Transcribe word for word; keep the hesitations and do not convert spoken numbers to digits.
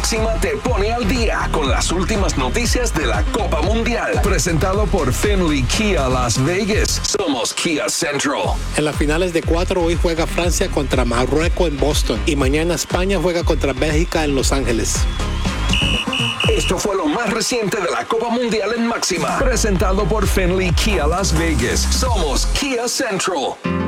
Máxima te pone al día con las últimas noticias de la Copa Mundial. Presentado por Finley Kia Las Vegas. Somos Kia Central. En las finales de cuatro, hoy juega Francia contra Marruecos en Boston y mañana España juega contra Bélgica en Los Ángeles. Esto fue lo más reciente de la Copa Mundial en Máxima. Presentado por Finley Kia Las Vegas. Somos Kia Central.